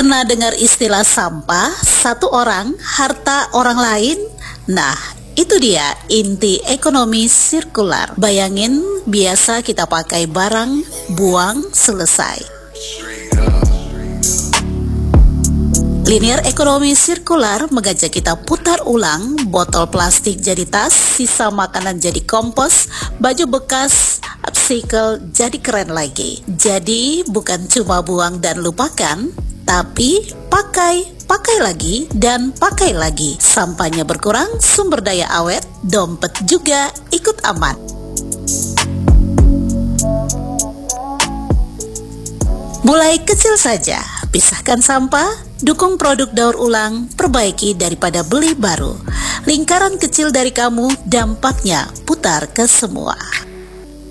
Pernah dengar istilah sampah, satu orang, harta orang lain? Nah, itu dia inti ekonomi sirkular. Bayangin, biasa kita pakai barang, buang, selesai. Linear ekonomi sirkular mengajak kita putar ulang, botol plastik jadi tas, sisa makanan jadi kompos, baju bekas upcycle jadi keren lagi. Jadi bukan cuma buang dan lupakan, tapi pakai lagi dan pakai lagi. Sampahnya berkurang, sumber daya awet, dompet juga ikut aman. Mulai kecil saja, pisahkan sampah, dukung produk daur ulang, perbaiki daripada beli baru. Lingkaran kecil dari kamu, dampaknya putar ke semua.